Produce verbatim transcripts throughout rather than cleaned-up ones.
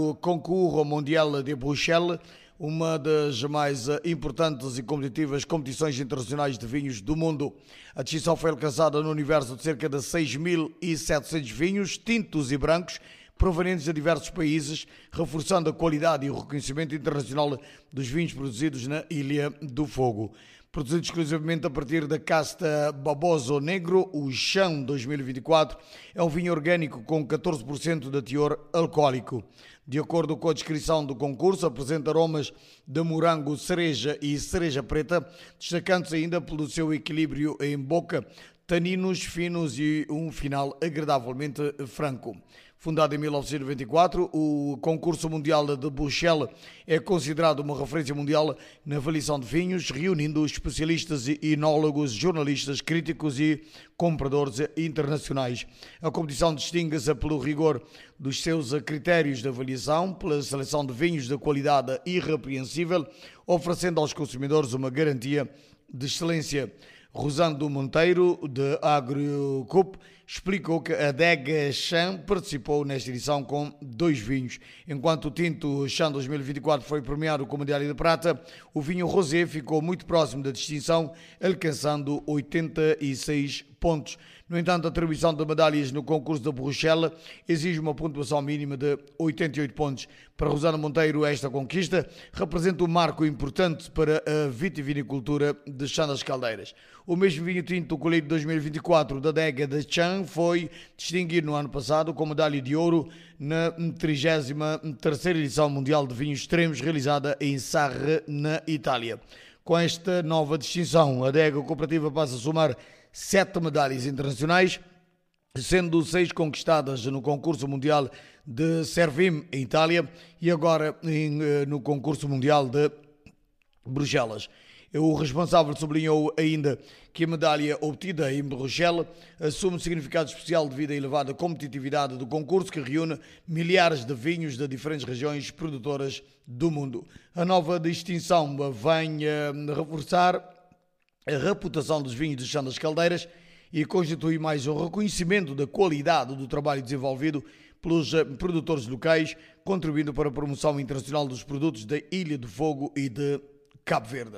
O Concurso Mundial de Bruxelas, uma das mais importantes e competitivas competições internacionais de vinhos do mundo. A distinção foi alcançada no universo de cerca de seis mil e setecentos vinhos, tintos e brancos, provenientes de diversos países, reforçando a qualidade e o reconhecimento internacional dos vinhos produzidos na Ilha do Fogo. Produzido exclusivamente a partir da casta Baboso Negro, o Chão dois mil e vinte e quatro é um vinho orgânico com catorze por cento de teor alcoólico. De acordo com a descrição do concurso, apresenta aromas de morango, cereja e cereja preta, destacando-se ainda pelo seu equilíbrio em boca, taninos finos e um final agradavelmente franco. Fundado em mil novecentos e noventa e quatro, o Concurso Mundial de Bruxelas é considerado uma referência mundial na avaliação de vinhos, reunindo especialistas, enólogos, jornalistas, críticos e compradores internacionais. A competição distingue-se pelo rigor dos seus critérios de avaliação, pela seleção de vinhos de qualidade irrepreensível, oferecendo aos consumidores uma garantia de excelência. Rosando Monteiro, de AgroCup, explicou que a Adega Chã participou nesta edição com dois vinhos. Enquanto o tinto Chã dois mil e vinte e quatro foi premiado com medalha de prata, o vinho rosé ficou muito próximo da distinção, alcançando oitenta e seis pontos. No entanto, a atribuição de medalhas no concurso de Bruxelas exige uma pontuação mínima de oitenta e oito pontos. Para Rosana Monteiro, esta conquista representa um marco importante para a vitivinicultura de Chã das Caldeiras. O mesmo vinho tinto colhido dois mil e vinte e quatro da Adega de Chã foi distinguido no ano passado com medalha de ouro na trigésima terceira edição mundial de vinhos extremos realizada em Sarre, na Itália. Com esta nova distinção, a Adega Cooperativa passa a somar sete medalhas internacionais, sendo seis conquistadas no concurso mundial de Servim, em Itália, e agora em, no concurso mundial de Bruxelas. O responsável sublinhou ainda que a medalha obtida em Bruxelas assume um significado especial devido à elevada competitividade do concurso, que reúne milhares de vinhos de diferentes regiões produtoras do mundo. A nova distinção vem a reforçar a reputação dos vinhos de Chã das Caldeiras e constitui mais um reconhecimento da qualidade do trabalho desenvolvido pelos produtores locais, contribuindo para a promoção internacional dos produtos da Ilha do Fogo e de Cabo Verde.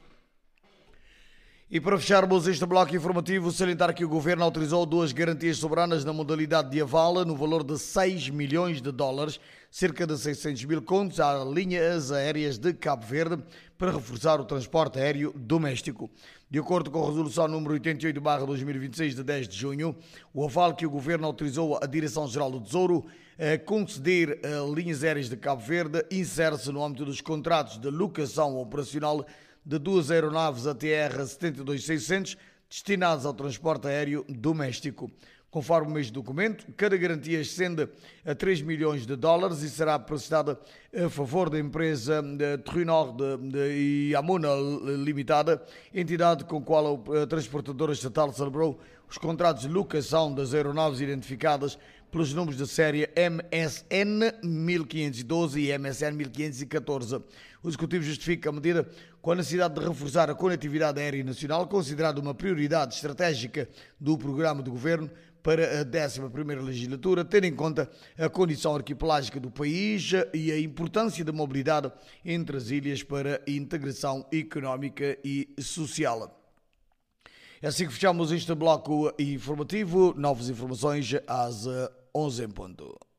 E para fecharmos este bloco informativo, salientar que o Governo autorizou duas garantias soberanas na modalidade de avala no valor de seis milhões de dólares, cerca de seiscentos mil contos, às linhas aéreas de Cabo Verde para reforçar o transporte aéreo doméstico. De acordo com a resolução número oitenta e oito barra dois mil e vinte e seis de dez de junho, o aval que o Governo autorizou a Direção-Geral do Tesouro a conceder a linhas aéreas de Cabo Verde insere-se no âmbito dos contratos de locação operacional de duas aeronaves A T R setenta e dois seiscentos destinadas ao transporte aéreo doméstico. Conforme o mesmo documento, cada garantia ascende a três milhões de dólares e será prestada a favor da empresa Trinor e Amona Limitada, entidade com a qual a transportadora estatal celebrou os contratos de locação das aeronaves identificadas pelos números de série M S N mil quinhentos e doze e M S N mil quinhentos e catorze. O Executivo justifica a medida com a necessidade de reforçar a conectividade aérea nacional, considerada uma prioridade estratégica do programa do Governo para a décima primeira legislatura, tendo em conta a condição arquipelágica do país e a importância da mobilidade entre as ilhas para a integração económica e social. É assim que fechamos este bloco informativo. Novas informações às onze em ponto.